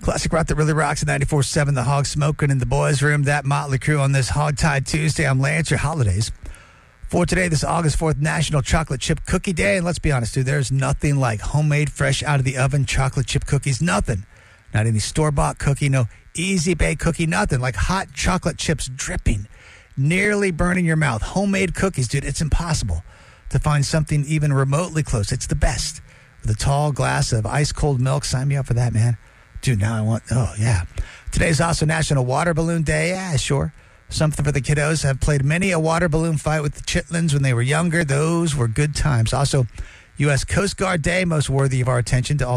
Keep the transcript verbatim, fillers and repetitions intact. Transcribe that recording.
Classic rock that really rocks at ninety-four point seven, The Hog, smoking in the boys' room. That Motley Crue on this Hogtied Tuesday. I'm Lance, your holidays. For today, this August fourth, National Chocolate Chip Cookie Day. And let's be honest, dude, there's nothing like homemade, fresh out of the oven chocolate chip cookies. Nothing. Not any store-bought cookie, no easy-bake cookie, nothing. Like hot chocolate chips dripping, nearly burning your mouth. Homemade cookies, dude, it's impossible to find something even remotely close. It's the best. With a tall glass of ice-cold milk. Sign me up for that, man. Dude, now I want, oh, yeah. Today's also National Water Balloon Day. Yeah, sure. Something for the kiddos. I've played many a water balloon fight with the Chitlins when they were younger. Those were good times. Also, U S Coast Guard Day, most worthy of our attention to all